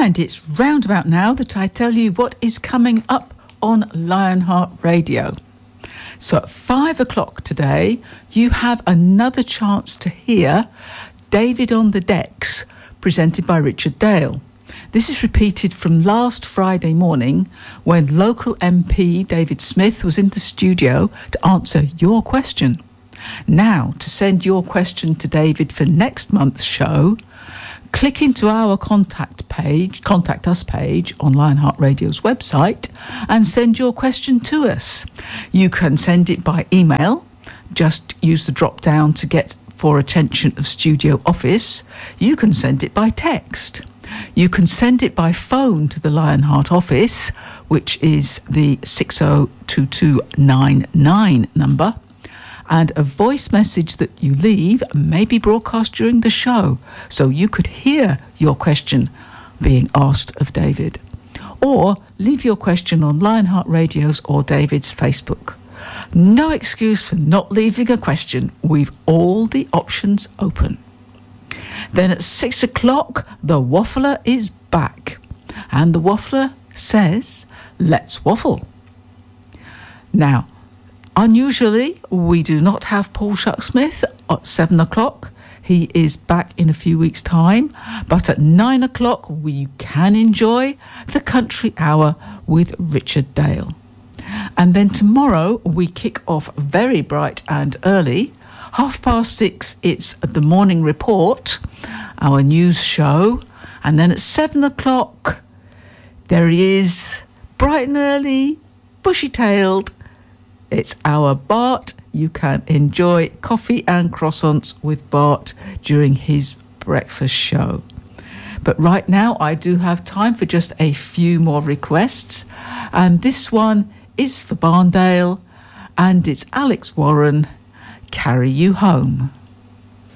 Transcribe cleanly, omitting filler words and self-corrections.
And it's roundabout now that I tell you what is coming up on Lionheart Radio. So at 5 o'clock today, you have another chance to hear David on the Decks, presented by Richard Dale. This is repeated from last Friday morning when local MP David Smith was in the studio to answer your question. Now, to send your question to David for next month's show, click into our contact us page on Lionheart Radio's website and send your question to us. You can send it by email. Just use the drop down to get for attention of Studio Office. You can send it by text. You can send it by phone to the Lionheart office, which is the 602299 number. And a voice message that you leave may be broadcast during the show, so you could hear your question being asked of David. Or leave your question on Lionheart Radio's or David's Facebook. No excuse for not leaving a question. We've all the options open. Then at 6 o'clock, the Waffler is back. And the Waffler says, let's waffle. Now, unusually, we do not have Paul Shucksmith at 7 o'clock. He is back in a few weeks' time. But at 9 o'clock, we can enjoy the Country Hour with Richard Dale. And then tomorrow, we kick off very bright and early. 6:30, it's the Morning Report, our news show. And then at 7 o'clock, there he is, bright and early, bushy-tailed. It's our Bart. You can enjoy coffee and croissants with Bart during his breakfast show. But right now, I do have time for just a few more requests. And this one is for Barndale, and it's Alex Warren, Carry You Home.